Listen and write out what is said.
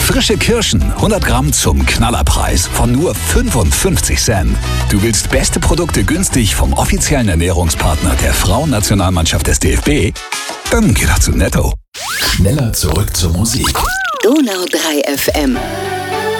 Frische Kirschen, 100 Gramm zum Knallerpreis von nur 55 Cent. Du willst beste Produkte günstig vom offiziellen Ernährungspartner der Frauennationalmannschaft des DFB? Dann geh doch zu Netto. Schneller zurück zur Musik. Donau 3 FM.